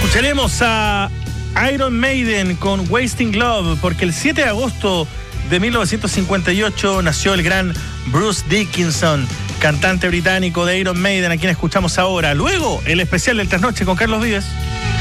Escucharemos a Iron Maiden con Wasting Love, porque el 7 de agosto de 1958 nació el gran Bruce Dickinson, cantante británico de Iron Maiden, a quien escuchamos ahora. Luego, el especial del Trasnoche con Carlos Vives.